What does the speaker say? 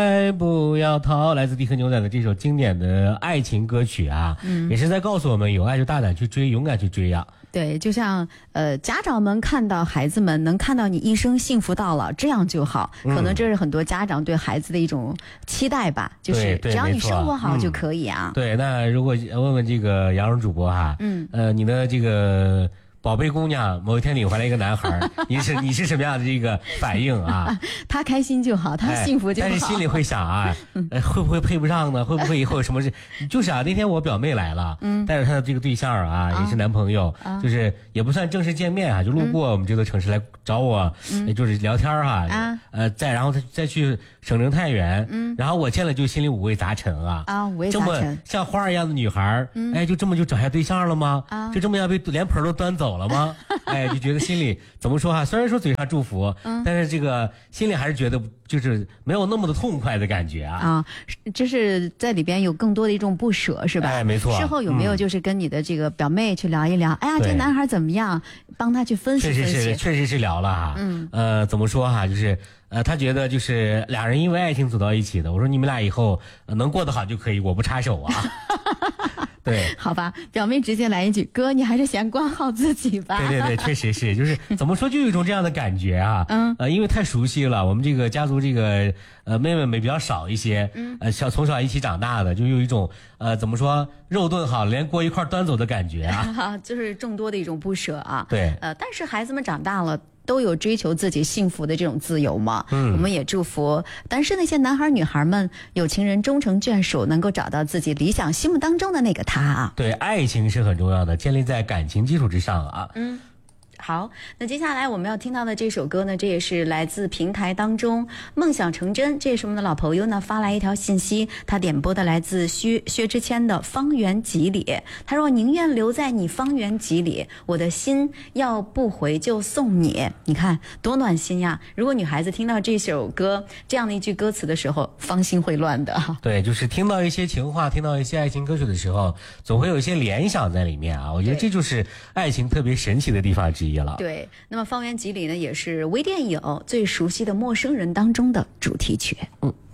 不要逃，来自迪克牛仔的这首经典的爱情歌曲啊，也是在告诉我们，有爱就大胆去追，勇敢去追呀。 对，就像家长们看到孩子们能看到你一生幸福到老，这样就好。可能这是很多家长对孩子的一种期待吧，就是只要你生活好就可以啊。 对，那如果问问这个杨蓉主播哈，你的这个宝贝姑娘某一天领回来一个男孩，你是什么样的这个反应啊？ 他开心就好，他幸福就好。 但是心里会想啊，会不会配不上呢？会不会以后有什么事？就是啊，那天我表妹来了，带着她的这个对象啊，也是男朋友，就是也不算正式见面啊，就路过我们这座城市来找我，就是聊天哈，然后再去省城太原，然后我见了就心里五味杂陈啊， 五味杂陈。 这么像花儿一样的女孩，就这么就找下对象了吗？就这么样被连盆都端走了吗？就觉得心里怎么说哈？虽然说嘴上祝福，但是这个心里还是觉得就是没有那么的痛快的感觉啊。 就是在里边有更多的一种不舍，是吧？ 没错。 事后有没有就是跟你的这个表妹去聊一聊？哎呀，这男孩怎么样？帮他去分析分析。 确实是聊了哈。怎么说哈？就是他觉得就是俩人因为爱情走到一起的。我说你们俩以后能过得好就可以，我不插手啊。对， 好吧，表妹直接来一句：“哥，你还是先管好自己吧。” 对，确实是，就是怎么说，就有一种这样的感觉啊。因为太熟悉了，我们这个家族这个妹妹们比较少一些，从小一起长大的，就有一种怎么说，肉炖好连锅一块端走的感觉啊。 就是众多的一种不舍啊。 对， 但是孩子们长大了。都有追求自己幸福的这种自由嘛，我们也祝福单身那些男孩女孩们有情人终成眷属，能够找到自己理想心目当中的那个他啊。 对，爱情是很重要的，建立在感情基础之上啊。 好，那接下来我们要听到的这首歌呢，这也是来自平台当中梦想成真，这也是我们的老朋友呢发来一条信息，他点播的来自薛之谦的《方圆几里》，他说宁愿留在你方圆几里，我的心要不回就送你。你看多暖心呀！如果女孩子听到这首歌这样的一句歌词的时候，芳心会乱的。 对，就是听到一些情话，听到一些爱情歌曲的时候，总会有一些联想在里面啊。我觉得这就是爱情特别神奇的地方之一。 对，那么方圆几里呢，也是微电影《最熟悉的陌生人》当中的主题曲。